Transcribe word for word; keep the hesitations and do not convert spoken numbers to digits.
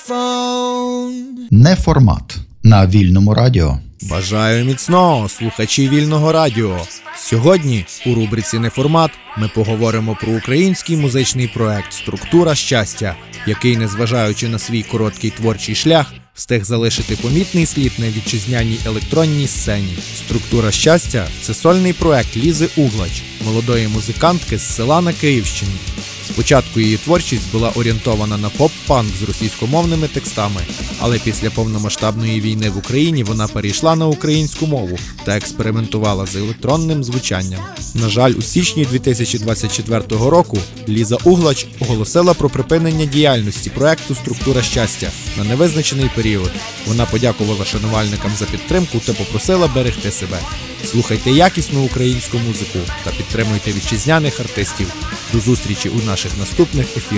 Не формат на Вільному радіо. Бажаю міцного, слухачі Вільного радіо. Сьогодні у рубриці «Неформат» ми поговоримо про український музичний проект «Структура щастя», який, незважаючи на свій короткий творчий шлях, встиг залишити помітний слід на вітчизняній електронній сцені. «Структура щастя» – це сольний проект Лізи Углач, молодої музикантки з села на Київщині. Спочатку її творчість була орієнтована на поп-панк з російськомовними текстами, але після повномасштабної війни в Україні вона перейшла на українську мову та експериментувала з електронним звучанням. На жаль, у січні дві тисячі двадцять четвертого року Ліза Углач оголосила про припинення діяльності проекту «Структура щастя» на невизначений період. Вона подякувала шанувальникам за підтримку та попросила берегти себе. Слухайте якісну українську музику та підтримуйте вітчизняних артистів. До зустрічі у наших наступних ефірах.